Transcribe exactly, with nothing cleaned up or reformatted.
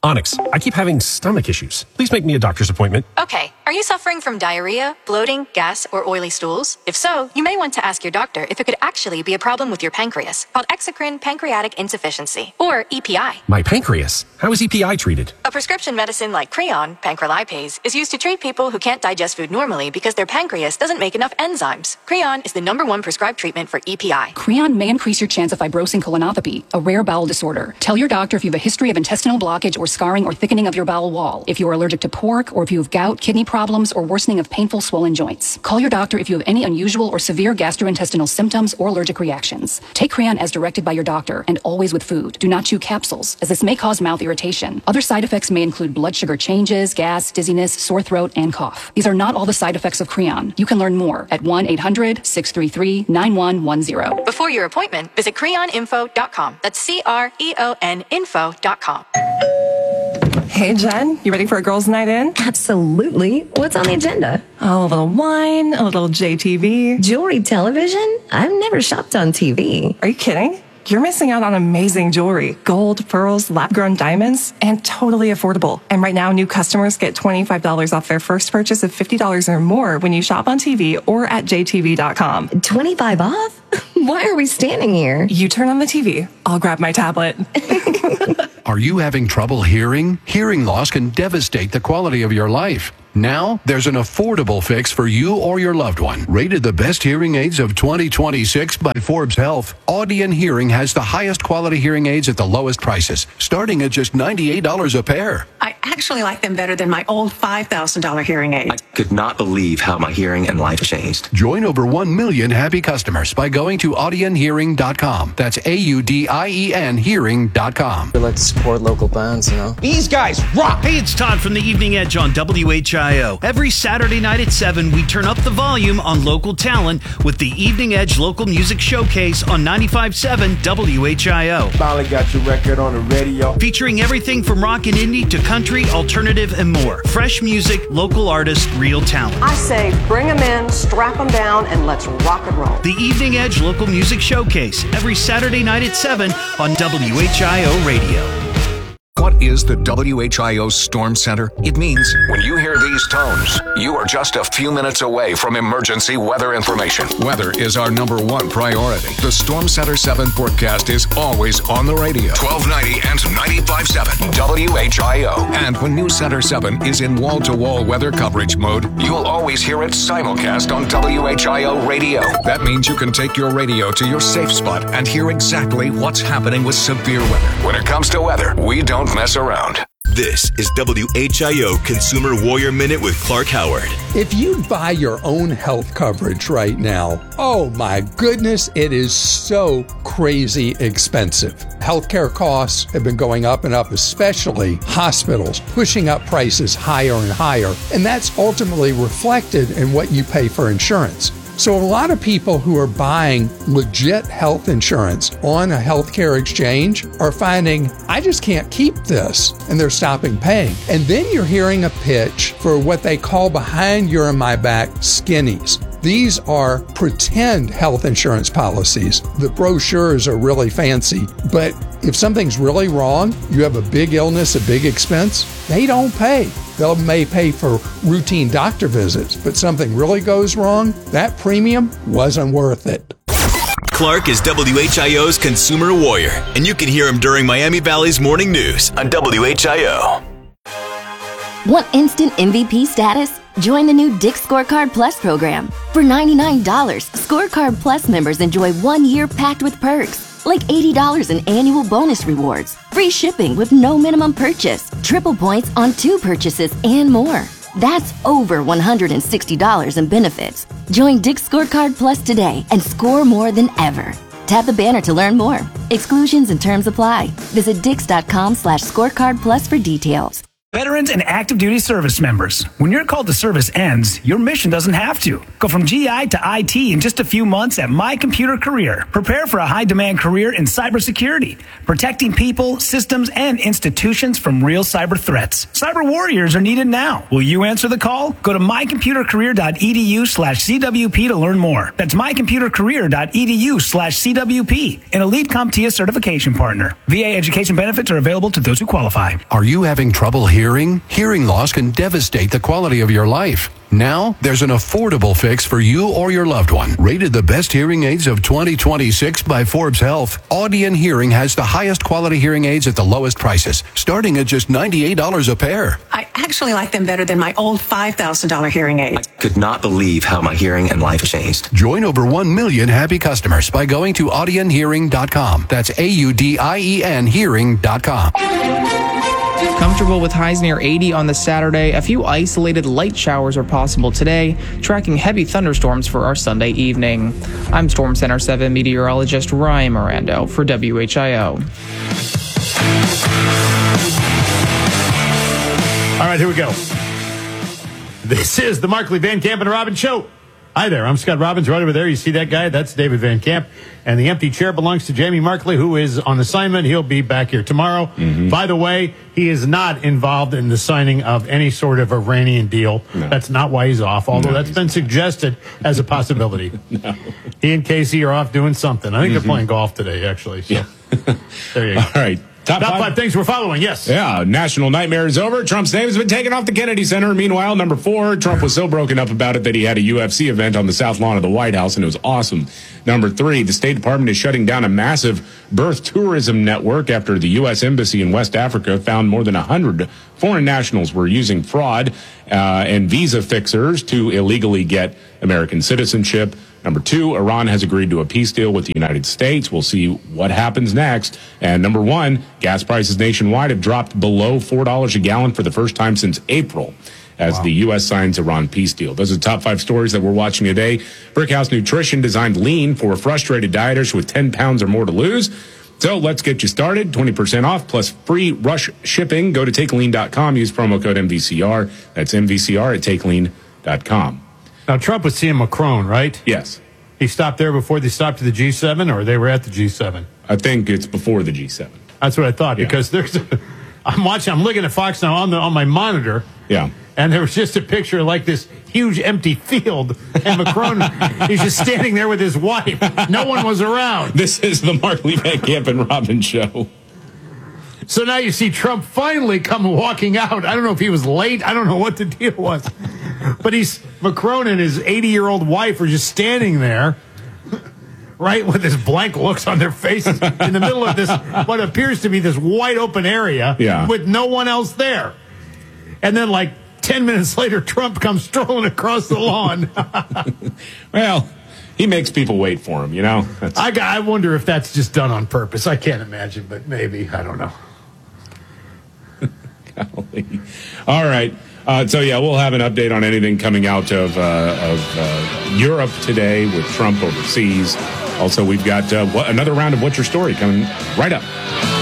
Onyx, I keep having stomach issues. Please make me a doctor's appointment. Okay, are you suffering from diarrhea, bloating, gas, or oily stools? If so, you may want to ask your doctor if it could actually be a problem with your pancreas, called exocrine pancreatic insufficiency, or E P I. My pancreas? How is E P I treated? A prescription medicine like Creon, pancrelipase, is used to treat people who can't digest food normally because their pancreas doesn't make enough enzymes. Creon is the number one prescribed treatment for E P I. Creon may increase your chance of fibrosing colonopathy, a rare bowel disorder. Tell your doctor if you have a history of intestinal blockage or scarring or thickening of your bowel wall, if you are allergic to pork, or if you have gout, kidney problems, or worsening of painful swollen joints. Call your doctor if you have any unusual or severe gastrointestinal symptoms or allergic reactions. Take Creon as directed by your doctor and always with food. Do not chew capsules, as this may cause mouth irritation. Other side effects may include blood sugar changes, gas, dizziness, sore throat, and cough. These are not all the side effects of Creon. You can learn more at one eight hundred, six three three, nine one one zero. Before your appointment, visit creon info dot com. That's C R E O N info dot com. Hey, Jen, you ready for a girls' night in? Absolutely. What's on the agenda? Oh, a little wine, a little J T V. Jewelry television? I've never shopped on T V. Are you kidding? You're missing out on amazing jewelry. Gold, pearls, lab-grown diamonds, and totally affordable. And right now, new customers get twenty-five dollars off their first purchase of fifty dollars or more when you shop on T V or at J T V dot com. twenty-five off? Why are we standing here? You turn on the T V. I'll grab my tablet. Are you having trouble hearing? Hearing loss can devastate the quality of your life. Now, there's an affordable fix for you or your loved one. Rated the best hearing aids of twenty twenty-six by Forbes Health, Audion Hearing has the highest quality hearing aids at the lowest prices, starting at just ninety-eight dollars a pair. I actually like them better than my old five thousand dollars hearing aid. I could not believe how my hearing and life changed. Join over one million happy customers by going to audion hearing dot com. That's A U D I E N hearing dot com. We like to support local bands, you know. These guys rock! Hey, it's Todd from the Evening Edge on W H I O. Every Saturday night at seven, we turn up the volume on local talent with the Evening Edge Local Music Showcase on ninety-five point seven W H I O. Finally got your record on the radio. Featuring everything from rock and indie to country, alternative, and more. Fresh music, local artists, real talent. I say bring them in, strap them down, and let's rock and roll. The Evening Edge Local Music Showcase, every Saturday night at seven on W H I O Radio. What is the W H I O Storm Center? It means when you hear these tones, you are just a few minutes away from emergency weather information. Weather is our number one priority. The Storm Center seven forecast is always on the radio. twelve ninety and ninety-five point seven W H I O. And when News Center seven is in wall-to-wall weather coverage mode, you'll always hear it simulcast on W H I O radio. That means you can take your radio to your safe spot and hear exactly what's happening with severe weather. When it comes to weather, we don't mess around. This is W H I O Consumer Warrior Minute with Clark Howard. If you buy your own health coverage right now, oh my goodness, it is so crazy expensive. Healthcare costs have been going up and up, especially hospitals, pushing up prices higher and higher. And that's ultimately reflected in what you pay for insurance. So a lot of people who are buying legit health insurance on a healthcare exchange are finding, I just can't keep this, and they're stopping paying. And then you're hearing a pitch for what they call behind your and my back skinnies. These are pretend health insurance policies. The brochures are really fancy, but if something's really wrong, you have a big illness, a big expense, they don't pay. They may pay for routine doctor visits, but something really goes wrong, that premium wasn't worth it. Clark is W H I O's Consumer Warrior, and you can hear him during Miami Valley's Morning News on W H I O. Want instant M V P status? Join the new Dick's Scorecard Plus program. For ninety-nine dollars, Scorecard Plus members enjoy one year packed with perks, like eighty dollars in annual bonus rewards, free shipping with no minimum purchase, triple points on two purchases, and more. That's over one hundred sixty dollars in benefits. Join Dick's Scorecard Plus today and score more than ever. Tap the banner to learn more. Exclusions and terms apply. Visit dix dot com slash scorecard plus for details. Veterans and active duty service members, when your call to service ends, your mission doesn't have to. Go from G I to I T in just a few months at My Computer Career. Prepare for a high-demand career in cybersecurity, protecting people, systems, and institutions from real cyber threats. Cyber warriors are needed now. Will you answer the call? Go to mycomputercareer.edu slash CWP to learn more. That's mycomputercareer.edu slash CWP, an elite CompTIA certification partner. V A education benefits are available to those who qualify. Are you having trouble hearing? Hearing? Hearing loss can devastate the quality of your life. Now, there's an affordable fix for you or your loved one. Rated the best hearing aids of twenty twenty-six by Forbes Health, Audion Hearing has the highest quality hearing aids at the lowest prices, starting at just ninety-eight dollars a pair. I actually like them better than my old five thousand dollars hearing aid. I could not believe how my hearing and life changed. Join over one million happy customers by going to audion hearing dot com. That's A U D I E N hearing dot com. Comfortable with highs near eighty on the Saturday. A few isolated light showers are possible today, tracking heavy thunderstorms for our Sunday evening. I'm Storm Center seven meteorologist Ryan Mirando for W H I O. All right, here we go. This is the Markley, Van Camp, and Robbins Show. Hi there, I'm Scott Robbins. Right over there, you see that guy? That's David Van Camp. And the empty chair belongs to Jamie Markley, who is on assignment. He'll be back here tomorrow. Mm-hmm. By the way, he is not involved in the signing of any sort of Iranian deal. No. That's not why he's off, although no, that's been not. suggested as a possibility. No. He and Casey are off doing something. I think mm-hmm. they're playing golf today, actually. So. Yeah. There you go. All right. Top, Top five. five things we're following, yes. Yeah, national nightmare is over. Trump's name has been taken off the Kennedy Center. Meanwhile, number four, Trump was so broken up about it that he had a U F C event on the south lawn of the White House, and it was awesome. Number three, the State Department is shutting down a massive birth tourism network after the U S Embassy in West Africa found more than one hundred foreign nationals were using fraud uh, and visa fixers to illegally get American citizenship. Number two, Iran has agreed to a peace deal with the United States. We'll see what happens next. And number one, gas prices nationwide have dropped below four dollars a gallon for the first time since April as wow. the U S signs Iran peace deal. Those are the top five stories that we're watching today. Brickhouse Nutrition designed lean for frustrated dieters with ten pounds or more to lose. So let's get you started. twenty percent off plus free rush shipping. Go to take lean dot com. Use promo code M V C R. That's M V C R at take lean dot com. Now, Trump was seeing Macron, right? Yes. He stopped there before they stopped to the G seven, or they were at the G seven? I think it's before the G seven. That's what I thought, yeah. because there's. A, I'm watching. I'm looking at Fox now on the on my monitor. Yeah. And there was just a picture of like this huge empty field, and Macron he's just standing there with his wife. No one was around. This is the Markley, Van Camp, and Robbins Show. So now you see Trump finally come walking out. I don't know if he was late. I don't know what the deal was. But he's Macron and his eighty-year-old wife are just standing there, right, with this blank looks on their faces in the middle of this, what appears to be this wide open area yeah. with no one else there. And then, like, ten minutes later, Trump comes strolling across the lawn. Well, he makes people wait for him, you know? That's... I, I wonder if that's just done on purpose. I can't imagine, but maybe. I don't know. Golly. All right. Uh, so, yeah, we'll have an update on anything coming out of, uh, of uh, Europe today with Trump overseas. Also, we've got uh, another round of What's Your Story coming right up.